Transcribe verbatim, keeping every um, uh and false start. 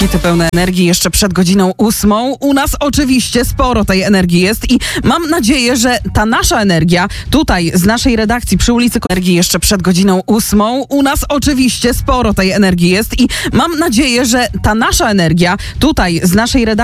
Hity pełne energii jeszcze przed godziną ósmą. U nas oczywiście sporo tej energii jest i mam nadzieję, że ta nasza energia tutaj z naszej redakcji przy ulicy Energii jeszcze przed godziną ósmą. U nas oczywiście sporo tej energii jest i mam nadzieję, że ta nasza energia tutaj z naszej redakcji